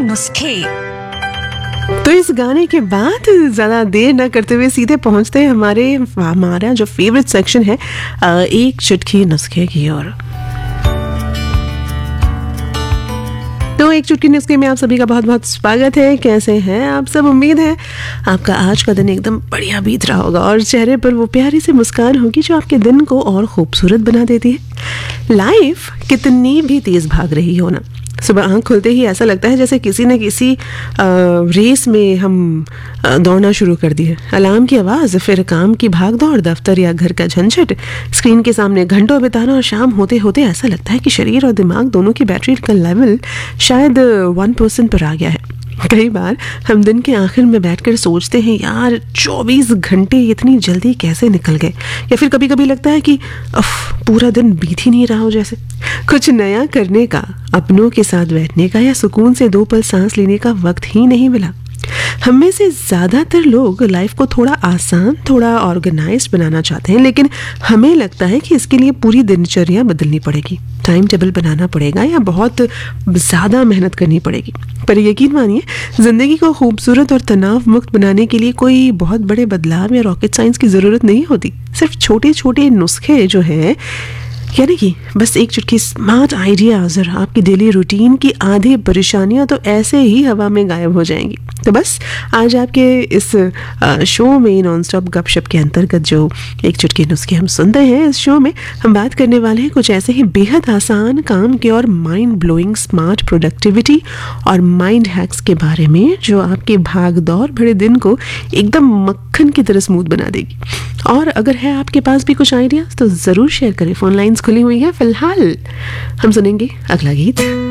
नुस्खे। तो इस गाने के बाद ज़्यादा देर ना करते हुए सीधे पहुंचते हैं हमारा जो फेवरेट सेक्शन है एक चुटकी नुस्खे की ओर। तो एक चुटकी नुस्खे में आप सभी का बहुत बहुत स्वागत है। कैसे हैं आप सब? उम्मीद है आपका आज का दिन एकदम बढ़िया बीत रहा होगा और चेहरे पर वो प्यारी सी मुस्कान होगी जो आपके दिन को और खूबसूरत बना देती है। लाइफ कितनी भी तेज भाग रही हो ना, सुबह आँख खुलते ही ऐसा लगता है जैसे किसी न किसी रेस में हम दौड़ना शुरू कर दिए। अलार्म की आवाज़, फिर काम की भाग दौड़, दफ्तर या घर का झंझट, स्क्रीन के सामने घंटों बिताना और शाम होते होते ऐसा लगता है कि शरीर और दिमाग दोनों की बैटरी का लेवल शायद 1% पर आ गया है। कई बार हम दिन के आखिर में बैठकर सोचते हैं यार 24 घंटे इतनी जल्दी कैसे निकल गए, या फिर कभी कभी लगता है कि पूरा दिन बीत ही नहीं रहा हो जैसे। कुछ नया करने का, अपनों के साथ बैठने का या सुकून से 2 पल सांस लेने का वक्त ही नहीं मिला। हम में से ज़्यादातर लोग लाइफ को थोड़ा आसान, थोड़ा ऑर्गेनाइज्ड बनाना चाहते हैं, लेकिन हमें लगता है कि इसके लिए पूरी दिनचर्या बदलनी पड़ेगी, टाइम टेबल बनाना पड़ेगा या बहुत ज़्यादा मेहनत करनी पड़ेगी। पर यकीन मानिए, ज़िंदगी को खूबसूरत और तनाव मुक्त बनाने के लिए कोई बहुत बड़े बदलाव या रॉकेट साइंस की ज़रूरत नहीं होती। सिर्फ छोटे छोटे नुस्खे जो हैं, यानी कि बस एक चुटकी स्मार्ट आइडियाज और आपकी डेली रूटीन की आधी परेशानियां तो ऐसे ही हवा में गायब हो जाएंगी। तो बस आज आपके इस शो में नॉन स्टॉप गपशप के अंतर्गत जो एक चुटकी नुस्खे हम सुनते हैं, इस शो में हम बात करने वाले हैं कुछ ऐसे ही बेहद आसान काम के और माइंड ब्लोइंग स्मार्ट प्रोडक्टिविटी और माइंड हैक्स के बारे में, जो आपके भाग दौड़ भरे दिन को एकदम मक्खन की तरह स्मूथ बना देगी। और अगर है आपके पास भी कुछ आइडियाज तो ज़रूर शेयर करें। फोन लाइंस खुली हुई है। फिलहाल हम सुनेंगे अगला गीत।